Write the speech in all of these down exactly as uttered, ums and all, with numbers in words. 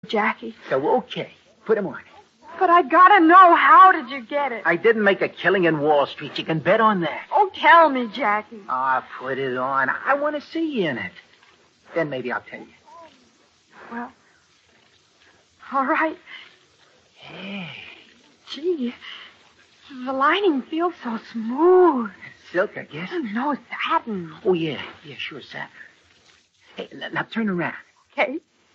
Jackie. So, okay, put him on. But I gotta know, how did you get it? I didn't make a killing in Wall Street. You can bet on that. Oh, tell me, Jackie. Ah, oh, put it on. I want to see you in it. Then maybe I'll tell you. Well, all right. Hey. Gee, the lining feels so smooth. Silk, I guess. No, satin. Oh, yeah. Yeah, sure, satin. Hey, now turn around. Okay.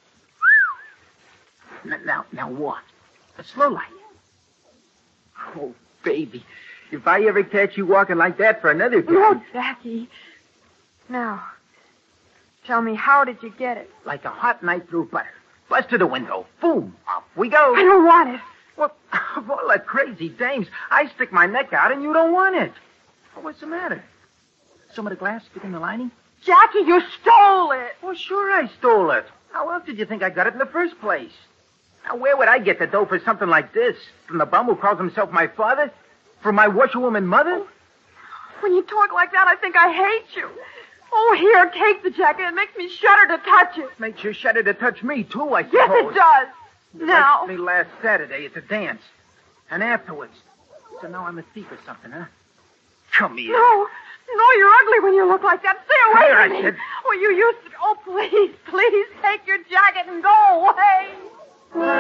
Now, now, now what? A slow light. Oh, baby. If I ever catch you walking like that for another day... No, Jackie. Now, tell me, how did you get it? Like a hot knife through butter. Busted a window. Boom. Off we go. I don't want it. Well, of all the crazy dames, I stick my neck out and you don't want it. Well, what's the matter? Some of the glass stick in the lining? Jackie, you stole it. Well, sure I stole it. How else did you think I got it in the first place? Now, where would I get the dough for something like this? From the bum who calls himself my father? From my washerwoman mother? When you talk like that, I think I hate you. Oh, here, take the jacket. It makes me shudder to touch it. Makes you shudder to touch me, too, I suppose. Yes, it does. Now. Like me last Saturday at the dance. And afterwards. So now I'm a thief or something, huh? Come here. No. No, you're ugly when you look like that. Stay away Here, from I me. said. Oh, you used to... Oh, please, please take your jacket and go away.